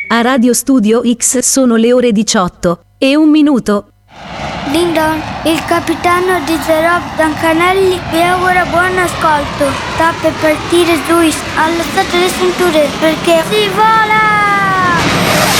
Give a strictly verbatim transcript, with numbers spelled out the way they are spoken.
A Radio Studio X sono le ore diciotto e un minuto. Dindon, il capitano di The Rob Dancanelli vi augura buon ascolto. Sta per partire Luis, allostate le cinture perché si vola!